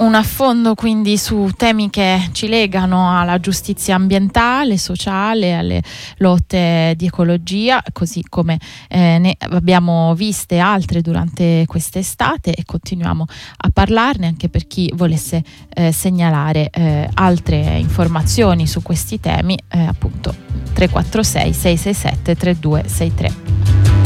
Un affondo quindi su temi che ci legano alla giustizia ambientale, sociale, alle lotte di ecologia, così come ne abbiamo viste altre durante quest'estate e continuiamo a parlarne anche per chi volesse segnalare altre informazioni su questi temi, appunto 346 667 3263.